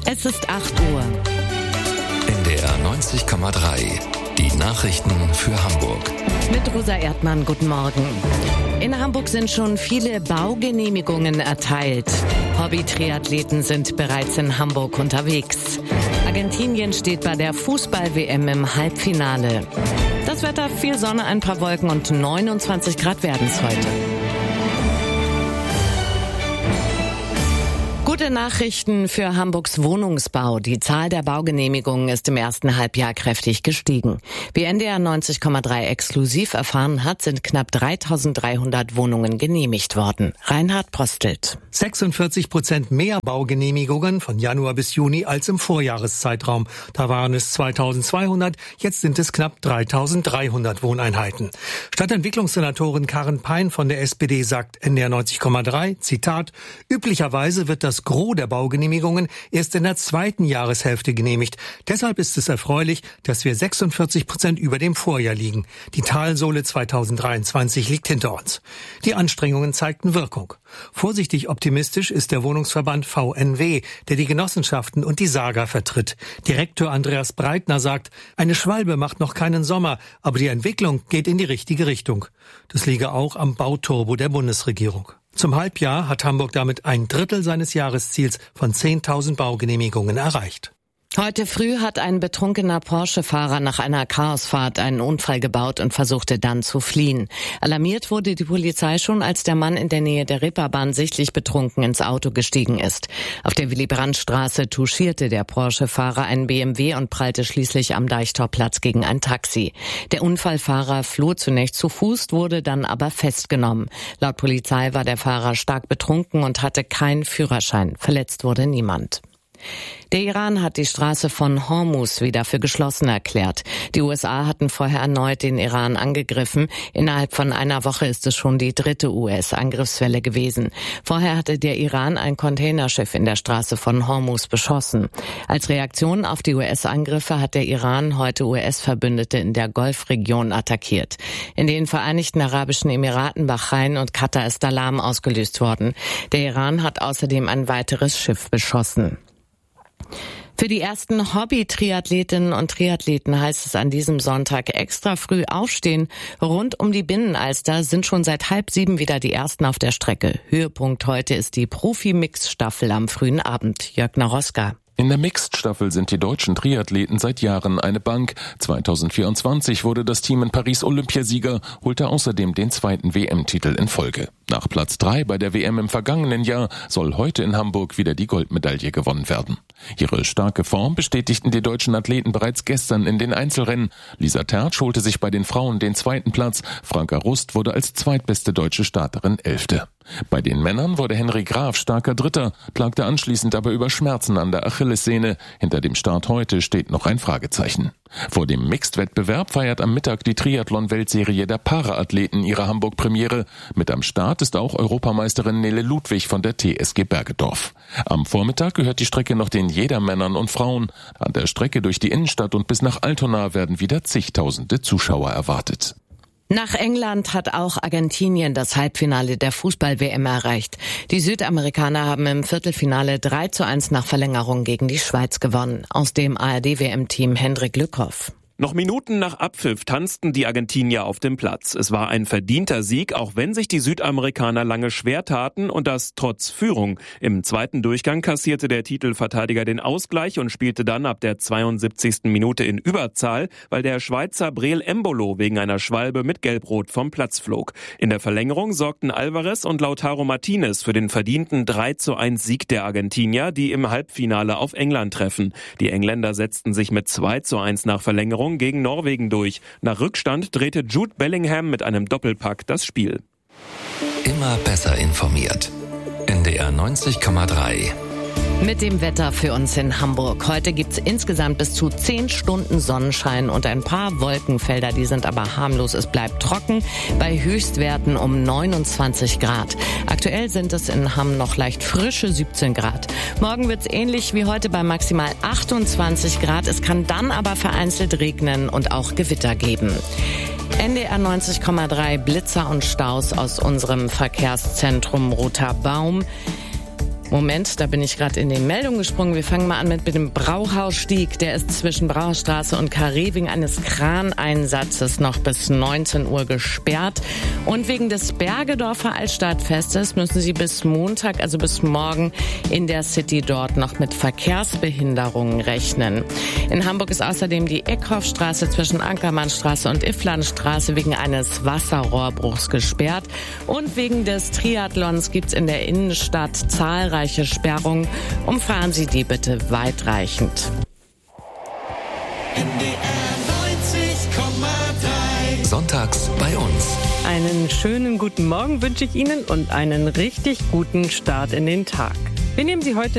Es ist 8 Uhr. NDR 90,3. Die Nachrichten für Hamburg. Mit Rosa Erdmann, guten Morgen. In Hamburg sind schon viele Baugenehmigungen erteilt. Hobby-Triathleten sind bereits in Hamburg unterwegs. Argentinien steht bei der Fußball-WM im Halbfinale. Das Wetter, viel Sonne, ein paar Wolken und 29 Grad werden es heute. Gute Nachrichten für Hamburgs Wohnungsbau. Die Zahl der Baugenehmigungen ist im ersten Halbjahr kräftig gestiegen. Wie NDR 90,3 exklusiv erfahren hat, sind knapp 3.300 Wohnungen genehmigt worden. Reinhard Prostelt. 46% mehr Baugenehmigungen von Januar bis Juni als im Vorjahreszeitraum. Da waren es 2.200, jetzt sind es knapp 3.300 Wohneinheiten. Stadtentwicklungssenatorin Karin Pein von der SPD sagt NDR 90,3, Zitat, üblicherweise wird das Gros der Baugenehmigungen erst in der zweiten Jahreshälfte genehmigt. Deshalb ist es erfreulich, dass wir 46% über dem Vorjahr liegen. Die Talsohle 2023 liegt hinter uns. Die Anstrengungen zeigten Wirkung. Vorsichtig optimistisch ist der Wohnungsverband VNW, der die Genossenschaften und die Saga vertritt. Direktor Andreas Breitner sagt, eine Schwalbe macht noch keinen Sommer, aber die Entwicklung geht in die richtige Richtung. Das liege auch am Bauturbo der Bundesregierung. Zum Halbjahr hat Hamburg damit 1/3 seines Jahresziels von 10.000 Baugenehmigungen erreicht. Heute früh hat ein betrunkener Porsche-Fahrer nach einer Chaosfahrt einen Unfall gebaut und versuchte dann zu fliehen. Alarmiert wurde die Polizei schon, als der Mann in der Nähe der Reeperbahn sichtlich betrunken ins Auto gestiegen ist. Auf der Willy-Brandt-Straße touchierte der Porsche-Fahrer einen BMW und prallte schließlich am Deichtorplatz gegen ein Taxi. Der Unfallfahrer floh zunächst zu Fuß, wurde dann aber festgenommen. Laut Polizei war der Fahrer stark betrunken und hatte keinen Führerschein. Verletzt wurde niemand. Der Iran hat die Straße von Hormuz wieder für geschlossen erklärt. Die USA hatten vorher erneut den Iran angegriffen. Innerhalb von einer Woche ist es schon die 3. US-Angriffswelle gewesen. Vorher hatte der Iran ein Containerschiff in der Straße von Hormuz beschossen. Als Reaktion auf die US-Angriffe hat der Iran heute US-Verbündete in der Golfregion attackiert. In den Vereinigten Arabischen Emiraten, Bahrain und Katar ist Alarm ausgelöst worden. Der Iran hat außerdem ein weiteres Schiff beschossen. Für die ersten Hobby-Triathletinnen und Triathleten heißt es an diesem Sonntag extra früh aufstehen. Rund um die Binnenalster sind schon seit 6:30 wieder die ersten auf der Strecke. Höhepunkt heute ist die Profi-Mix-Staffel am frühen Abend. Jörg Naroska. In der Mixed-Staffel sind die deutschen Triathleten seit Jahren eine Bank. 2024 wurde das Team in Paris Olympiasieger, holte außerdem den 2. WM-Titel in Folge. Nach Platz 3 bei der WM im vergangenen Jahr soll heute in Hamburg wieder die Goldmedaille gewonnen werden. Ihre starke Form bestätigten die deutschen Athleten bereits gestern in den Einzelrennen. Lisa Tertsch holte sich bei den Frauen den 2. Platz. Franka Rust wurde als zweitbeste deutsche Starterin 11. Bei den Männern wurde Henry Graf starker 3., klagte anschließend aber über Schmerzen an der Achillessehne. Hinter dem Start heute steht noch ein Fragezeichen. Vor dem Mixed-Wettbewerb feiert am Mittag die Triathlon-Weltserie der Paraathleten ihre Hamburg-Premiere. Mit am Start ist auch Europameisterin Nele Ludwig von der TSG Bergedorf. Am Vormittag gehört die Strecke noch den Jedermännern und Frauen. An der Strecke durch die Innenstadt und bis nach Altona werden wieder zigtausende Zuschauer erwartet. Nach England hat auch Argentinien das Halbfinale der Fußball-WM erreicht. Die Südamerikaner haben im Viertelfinale 3:1 nach Verlängerung gegen die Schweiz gewonnen. Aus dem ARD-WM-Team Hendrik Lückhoff. Noch Minuten nach Abpfiff tanzten die Argentinier auf dem Platz. Es war ein verdienter Sieg, auch wenn sich die Südamerikaner lange schwer taten und das trotz Führung. Im zweiten Durchgang kassierte der Titelverteidiger den Ausgleich und spielte dann ab der 72. Minute in Überzahl, weil der Schweizer Breel Embolo wegen einer Schwalbe mit Gelb-Rot vom Platz flog. In der Verlängerung sorgten Alvarez und Lautaro Martinez für den verdienten 3:1 Sieg der Argentinier, die im Halbfinale auf England treffen. Die Engländer setzten sich mit 2:1 nach Verlängerung gegen Norwegen durch. Nach Rückstand drehte Jude Bellingham mit einem Doppelpack das Spiel. Immer besser informiert. NDR 90,3. Mit dem Wetter für uns in Hamburg. Heute gibt's insgesamt bis zu 10 Stunden Sonnenschein und ein paar Wolkenfelder. Die sind aber harmlos. Es bleibt trocken bei Höchstwerten um 29 Grad. Aktuell sind es in Hamm noch leicht frische 17 Grad. Morgen wird's ähnlich wie heute bei maximal 28 Grad. Es kann dann aber vereinzelt regnen und auch Gewitter geben. NDR 90,3 Blitzer und Staus aus unserem Verkehrszentrum Roter Baum. Moment, da bin ich gerade in die Meldung gesprungen. Wir fangen mal an mit dem Brauhausstieg. Der ist zwischen Brauhausstraße und Carré wegen eines Kraneinsatzes noch bis 19 Uhr gesperrt. Und wegen des Bergedorfer Altstadtfestes müssen Sie bis Montag, also bis morgen, in der City dort noch mit Verkehrsbehinderungen rechnen. In Hamburg ist außerdem die Eckhoffstraße zwischen Ankermannstraße und Ifflandstraße wegen eines Wasserrohrbruchs gesperrt. Und wegen des Triathlons gibt's in der Innenstadt zahlreiche Sperrungen. Umfahren Sie die bitte weitreichend. Sonntags bei uns. Einen schönen guten Morgen wünsche ich Ihnen und einen richtig guten Start in den Tag. Wir nehmen Sie heute